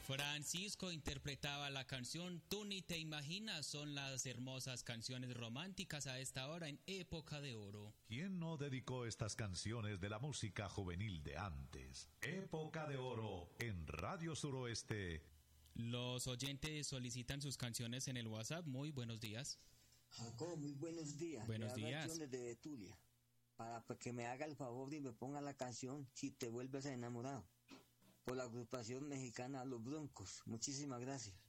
Francisco interpretaba la canción Tú ni te imaginas. Son las hermosas canciones románticas a esta hora en Época de Oro. ¿Quién no dedicó estas canciones de la música juvenil de antes? Época de Oro en Radio Suroeste. Los oyentes solicitan sus canciones en el WhatsApp. Muy buenos días. Jacob, muy buenos días. Buenos días. Desde Betulia, para que me haga el favor y me ponga la canción Si te vuelves a enamorar, por la agrupación mexicana Los Broncos. Muchísimas gracias.